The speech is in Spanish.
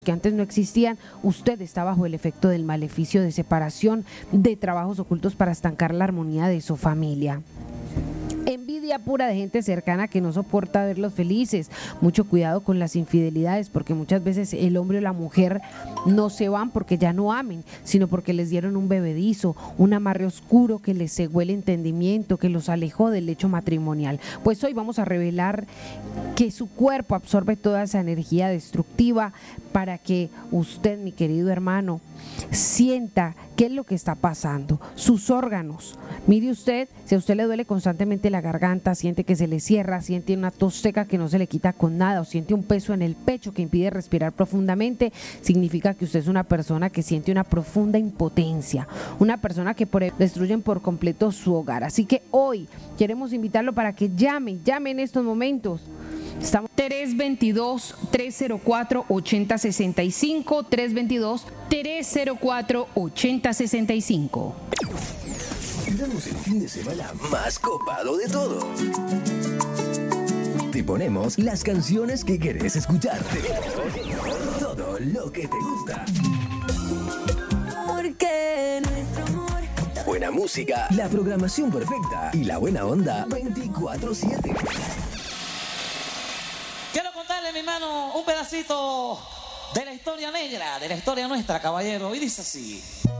que antes no existían, usted está bajo el efecto del maleficio de separación, de trabajos ocultos para estancar la armonía de su familia. Envidia pura de gente cercana que no soporta verlos felices. Mucho cuidado con las infidelidades, porque muchas veces el hombre o la mujer no se van porque ya no amen, sino porque les dieron un bebedizo, un amarre oscuro que les cegó el entendimiento, que los alejó del lecho matrimonial. Pues hoy vamos a revelar que su cuerpo absorbe toda esa energía destructiva para que usted, mi querido hermano, sienta qué es lo que está pasando. Sus órganos. Mire usted, si a usted le duele constantemente la garganta, siente que se le cierra, siente una tos seca que no se le quita con nada, o siente un peso en el pecho que impide respirar profundamente, significa que usted es una persona que siente una profunda impotencia, una persona que destruyen por completo su hogar. Así que hoy queremos invitarlo para que llame en estos momentos. Estamos 322-304-8065, 322-304-8065. Damos el fin de semana más copado de todo. Te ponemos las canciones que querés escuchar. Todo lo que te gusta. Porque nuestro amor. Buena música, la programación perfecta y la buena onda 24/7. Quiero contarle, mi hermano, un pedacito de la historia negra, de la historia nuestra, caballero. Y dice así.